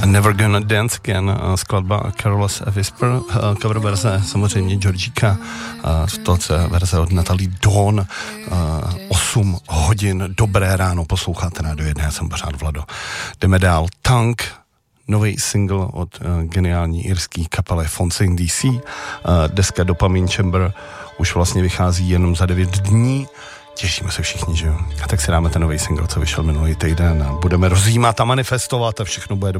Never Gonna Dance Again, skladba Careless Whisper, cover verze samozřejmě Georgíka, verze od Natalie Dawn, 8 hodin, dobré ráno, posloucháte Rádio 1, já jsem pořád Vlado. Jdeme dál, Tank, nový single od geniální irský kapely Fontaine DC, deska Dopamine Chamber už vlastně vychází jenom za 9 dní, těšíme se všichni, že jo? A tak si dáme ten nový single, co vyšel minulý týden a budeme rozjímat a manifestovat a všechno bude dobře.